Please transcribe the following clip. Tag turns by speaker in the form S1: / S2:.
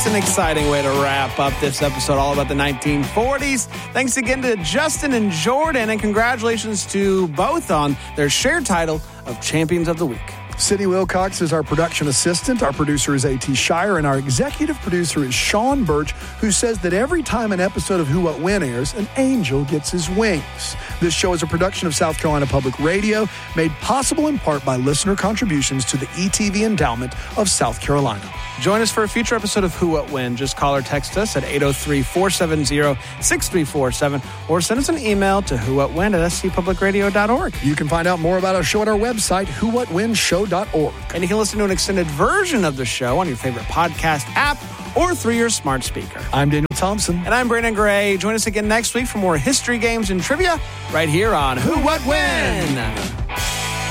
S1: That's an exciting way to wrap up this episode all about the 1940s. Thanks again to Justin and Jordan, and congratulations to both on their shared title of Champions of the Week.
S2: Sydney Wilcox is our production assistant. Our producer is A.T. Shire, and our executive producer is Sean Birch, who says that every time an episode of Who, What, When airs, an angel gets his wings. This show is a production of South Carolina Public Radio, made possible in part by listener contributions to the ETV Endowment of South Carolina.
S1: Join us for a future episode of Who, What, When. Just call or text us at 803-470-6347 or send us an email to whowhatwhen@scpublicradio.org.
S2: You can find out more about our show at our website, whowhatwhenshow.org.
S1: And you can listen to an extended version of the show on your favorite podcast app or through your smart speaker.
S2: I'm Daniel Thompson.
S1: And I'm Brandon Gray. Join us again next week for more history, games, and trivia right here on Who, What, When.